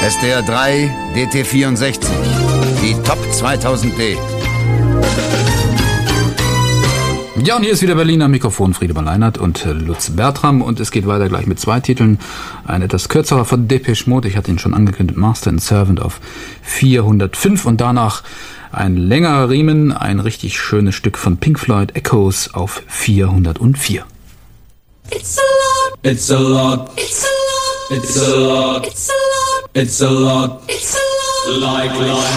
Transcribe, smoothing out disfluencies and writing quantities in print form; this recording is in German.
SDR 3, DT64. Die Top 2000D. Ja, und hier ist wieder Berlin am Mikrofon, Friedemann Leinert und Lutz Bertram. Und es geht weiter gleich mit 2 Titeln. Ein etwas kürzerer von Depeche Mode, ich hatte ihn schon angekündigt, Master and Servant auf 405. Und danach ein längerer Riemen, ein richtig schönes Stück von Pink Floyd, Echoes auf 404. It's a lot. It's a lot. It's a lot. It's a lot. It's a lot. It's a lot. It's a lot. Like.